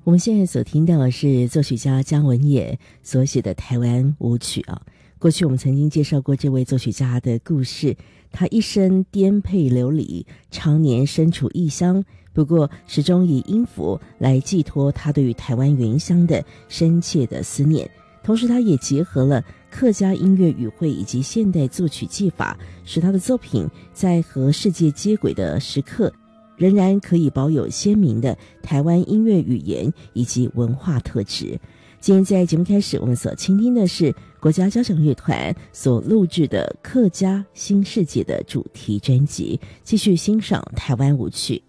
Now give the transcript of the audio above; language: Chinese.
我们现在所听到的是作曲家姜文也所写的台湾舞曲啊。过去我们曾经介绍过这位作曲家的故事，他一生颠沛流离，常年身处异乡，不过始终以音符来寄托他对于台湾原乡的深切的思念。同时他也结合了客家音乐语汇以及现代作曲技法，使他的作品在和世界接轨的时刻仍然可以保有鲜明的台湾音乐语言以及文化特质。今天在节目开始，我们所倾听的是国家交响乐团所录制的客家新世界的主题专辑，继续欣赏台湾舞曲。